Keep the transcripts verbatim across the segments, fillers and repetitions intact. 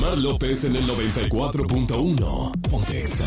Omar López en el noventa y cuatro punto uno. Ponte Exa.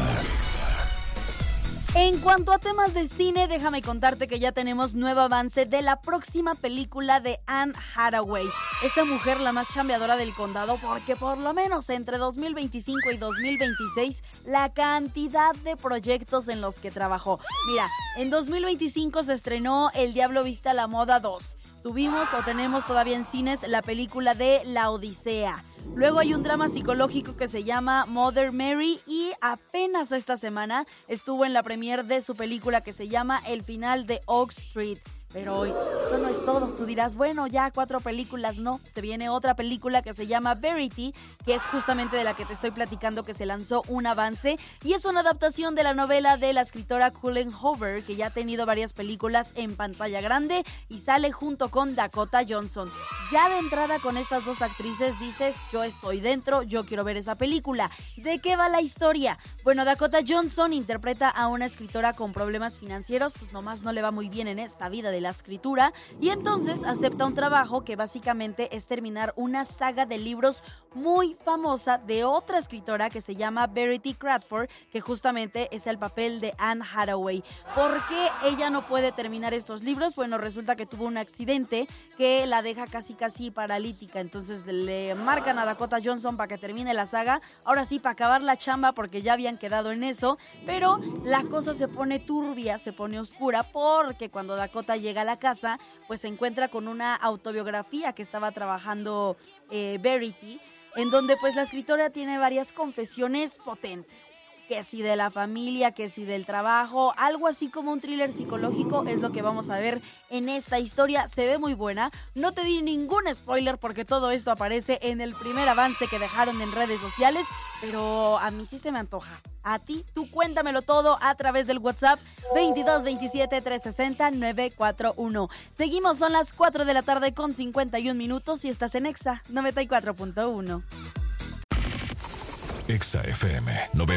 En cuanto a temas de cine, déjame contarte que ya tenemos nuevo avance de la próxima película de Anne Hathaway. Esta mujer, la más chambeadora del condado, porque por lo menos entre dos mil veinticinco y dos mil veintiséis, la cantidad de proyectos en los que trabajó. Mira, en dos mil veinticinco se estrenó El Diablo Viste a la Moda dos. Tuvimos o tenemos todavía en cines la película de La Odisea. Luego hay un drama psicológico que se llama Mother Mary y apenas esta semana estuvo en la premiere de su película que se llama El Final de Oak Street. Pero hoy, eso no es todo. Tú dirás, bueno, ya cuatro películas, no. Se viene otra película que se llama Verity, que es justamente de la que te estoy platicando, que se lanzó un avance. Y es una adaptación de la novela de la escritora Colleen Hoover, que ya ha tenido varias películas en pantalla grande y sale junto con Dakota Johnson. Ya de entrada con estas dos actrices dices, yo estoy dentro, yo quiero ver esa película. ¿De qué va la historia? Bueno, Dakota Johnson interpreta a una escritora con problemas financieros, pues nomás no le va muy bien en esta vida de la escritura, y entonces acepta un trabajo que básicamente es terminar una saga de libros muy famosa de otra escritora que se llama Verity Crawford, que justamente es el papel de Anne Hathaway. ¿Por qué ella no puede terminar estos libros? Bueno, resulta que tuvo un accidente que la deja casi casi paralítica, entonces le marcan a Dakota Johnson para que termine la saga, ahora sí para acabar la chamba porque ya habían quedado en eso, pero la cosa se pone turbia, se pone oscura, porque cuando Dakota llega a la casa, pues se encuentra con una autobiografía que estaba trabajando eh, Verity, en donde pues la escritora tiene varias confesiones potentes, que si de la familia, que si del trabajo, algo así como un thriller psicológico es lo que vamos a ver en esta historia. Se ve muy buena, no te di ningún spoiler porque todo esto aparece en el primer avance que dejaron en redes sociales, pero a mí sí se me antoja. A ti, tú cuéntamelo todo a través del WhatsApp veintidós veintisiete trescientos sesenta novecientos cuarenta y uno. Seguimos, son las cuatro de la tarde con cincuenta y un minutos y estás en Exa noventa y cuatro punto uno. Exa F M noventa.